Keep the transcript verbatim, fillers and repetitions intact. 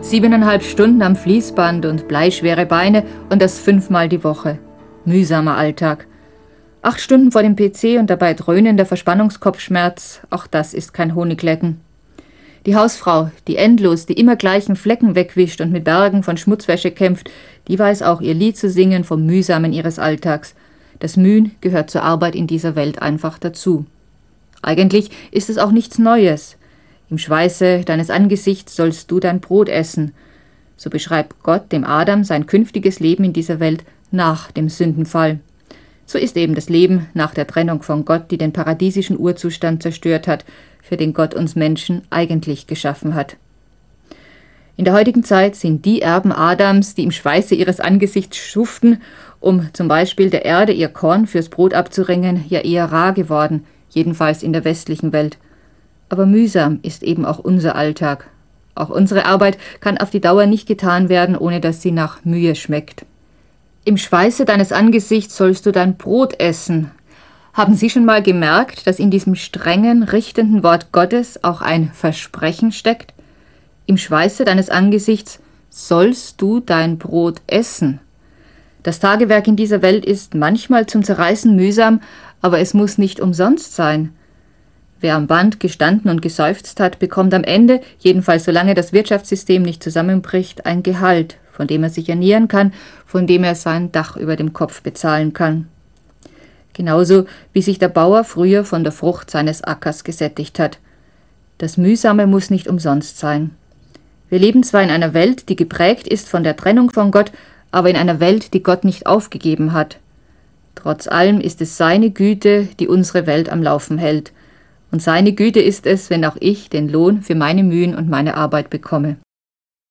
Siebeneinhalb Stunden am Fließband und bleischwere Beine und das fünfmal die Woche. Mühsamer Alltag. Acht Stunden vor dem P C und dabei dröhnender Verspannungskopfschmerz, auch das ist kein Honiglecken. Die Hausfrau, die endlos die immer gleichen Flecken wegwischt und mit Bergen von Schmutzwäsche kämpft, die weiß auch ihr Lied zu singen vom Mühsamen ihres Alltags. Das Mühen gehört zur Arbeit in dieser Welt einfach dazu. Eigentlich ist es auch nichts Neues. Im Schweiße deines Angesichts sollst du dein Brot essen. So beschreibt Gott dem Adam sein künftiges Leben in dieser Welt nach dem Sündenfall. So ist eben das Leben nach der Trennung von Gott, die den paradiesischen Urzustand zerstört hat, für den Gott uns Menschen eigentlich geschaffen hat. In der heutigen Zeit sind die Erben Adams, die im Schweiße ihres Angesichts schuften, um zum Beispiel der Erde ihr Korn fürs Brot abzuringen, ja eher rar geworden, jedenfalls in der westlichen Welt. Aber mühsam ist eben auch unser Alltag. Auch unsere Arbeit kann auf die Dauer nicht getan werden, ohne dass sie nach Mühe schmeckt. Im Schweiße deines Angesichts sollst du dein Brot essen. Haben Sie schon mal gemerkt, dass in diesem strengen, richtenden Wort Gottes auch ein Versprechen steckt? Im Schweiße deines Angesichts sollst du dein Brot essen. Das Tagewerk in dieser Welt ist manchmal zum Zerreißen mühsam, aber es muss nicht umsonst sein. Wer am Band gestanden und geseufzt hat, bekommt am Ende, jedenfalls solange das Wirtschaftssystem nicht zusammenbricht, ein Gehalt, von dem er sich ernähren kann, von dem er sein Dach über dem Kopf bezahlen kann. Genauso wie sich der Bauer früher von der Frucht seines Ackers gesättigt hat. Das Mühsame muss nicht umsonst sein. Wir leben zwar in einer Welt, die geprägt ist von der Trennung von Gott, aber in einer Welt, die Gott nicht aufgegeben hat. Trotz allem ist es seine Güte, die unsere Welt am Laufen hält. Und seine Güte ist es, wenn auch ich den Lohn für meine Mühen und meine Arbeit bekomme.